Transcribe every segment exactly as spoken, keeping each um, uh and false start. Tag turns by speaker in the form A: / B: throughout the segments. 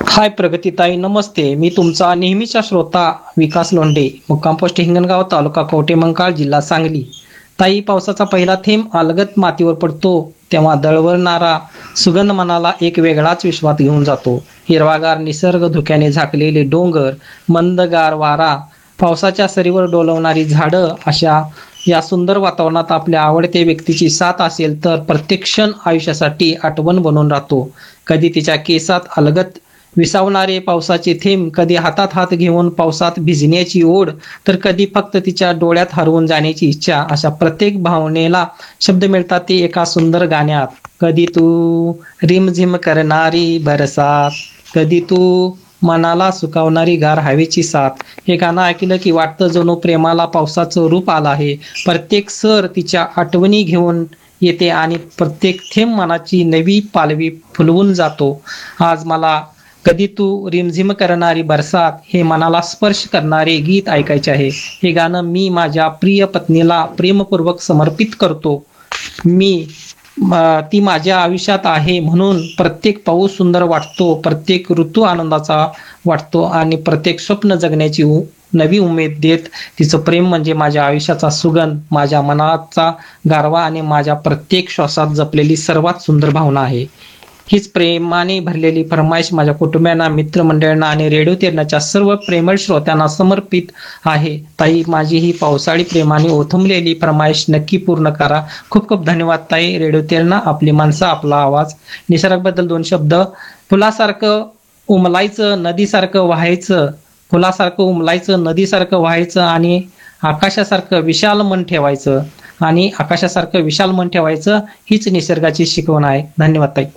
A: हाय प्रगतीताई, नमस्ते. मी तुमचा नेहमीचा श्रोता विकास लोंढे, मुक्काम पोस्ट हिंगणगाव, तालुका कवठेमंकाळ, जिल्हा सांगली. ताई, पावसाचा पहिला थेंब अलगद मातीवर पडतो तेव्हा दळवळणारा सुगंध मनाला एक वेगळाच विश्वात घेऊन जातो. हिरवागार निसर्ग, धुक्याने झाकलेले डोंगर, मंदगार वारा, पावसाच्या सरीवर डोलवणारी झाडं, अशा या सुंदर वातावरणात आपल्या आवडत्या व्यक्तीची साथ असेल तर प्रत्येक क्षण आयुष्यासाठी आठवण बनून राहतो. कधी तिच्या केसात अलगद विसावणारे पावसाचे थेंब, कधी हातात हात घेऊन पावसात भिजण्याची ओढ, तर कधी फक्त तिच्या डोळ्यात हरवून जाण्याची इच्छा. अशा प्रत्येक भावनेला शब्द मिळतात ते एका सुंदर गाण्यात. कधी तू रिमझिम करणारी बरसात, कधी तू मनाला सुकावणारी गार हवेची साथ. हे गाणं ऐकलं की वाटतं जणू प्रेमाला पावसाचं रूप आलं आहे. प्रत्येक सर तिच्या आठवणी घेऊन येते आणि प्रत्येक थेंब मनाची नवी पालवी फुलवून जातो. आज मला कधी तू रिमझिम करणारी बरसात हे मनाला स्पर्श करणारे गीत ऐकायचे आहे. हे गाणं मी माझ्या प्रिय पत्नीला प्रेमपूर्वक समर्पित करतो. मी म- ती माझ्या आयुष्यात आहे म्हणून प्रत्येक पाऊस सुंदर वाटतो, प्रत्येक ऋतू आनंदाचा वाटतो आणि प्रत्येक स्वप्न जगण्याची उ- नवी उमेद देत. तिचं प्रेम म्हणजे माझ्या आयुष्याचा सुगंध, माझ्या मनाचा गारवा आणि माझ्या प्रत्येक श्वासात जपलेली सर्वात सुंदर भावना आहे. हीच प्रेमाने भरलेली फरमाईश माझ्या कुटुंबियांना, मित्रमंडळींना आणि रेडिओ तेरणाच्या सर्व प्रेमळ श्रोत्यांना समर्पित आहे. ताई, माझी ही पावसाळी प्रेमाने ओथंबलेली फरमाईश नक्की पूर्ण करा. खूप खूप धन्यवाद ताई. रेडिओ तेरणा, आपली माणसं, आपला आवाज. निसर्गाबद्दल दोन शब्द. फुलासारखं उमलायचं, नदीसारखं व्हायचं, फुलासारखं उमलायचं, नदीसारखं व्हायचं आणि आकाशासारखं विशाल मन ठेवायचं आणि आकाशासारखं विशाल मन ठेवायचं हीच निसर्गाची शिकवण आहे. धन्यवाद ताई.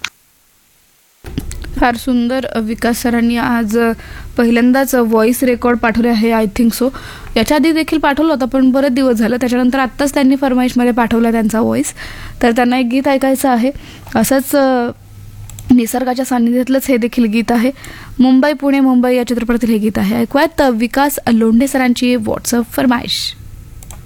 B: फार सुंदर. विकास सरांनी आज पहिल्यांदाच व्हॉइस रेकॉर्ड पाठवले आहे, आय थिंक सो. याच्या आधी देखील पाठवलं होतं पण बरेच दिवस झालं. त्याच्यानंतर आत्ताच त्यांनी फरमाईशमध्ये पाठवला त्यांचा व्हॉइस. तर त्यांना एक गीत ऐकायचं आहे. असंच अ, निसर्गाच्या सान्निध्यातलंच हे देखील गीत आहे. मुंबई पुणे मुंबई या चित्रपटातील हे गीत आहे. ऐकूयात विकास लोंढे सरांची व्हॉट्सअप फरमाईश.